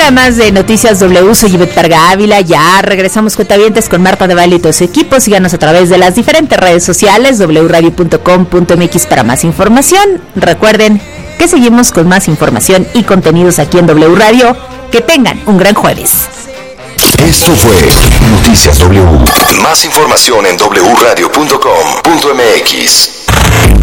hora más de Noticias W. Soy Ivette Parga Ávila. Ya regresamos, cuentavientes, con Marta de Baile y todo su equipo. Síganos a través de las diferentes redes sociales, wradio.com.mx para más información. Recuerden que seguimos con más información y contenidos aquí en W Radio. Que tengan un gran jueves. Esto fue Noticias W. Más información en wradio.com.mx.